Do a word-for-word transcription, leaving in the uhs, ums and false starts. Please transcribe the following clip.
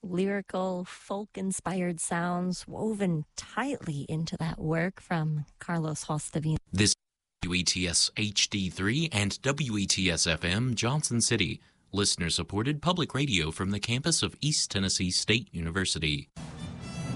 lyrical, folk-inspired sounds woven tightly into that work from Carlos Hostavino. This W E T S H D three and W E T S F M Johnson City, listener-supported public radio from the campus of East Tennessee State University.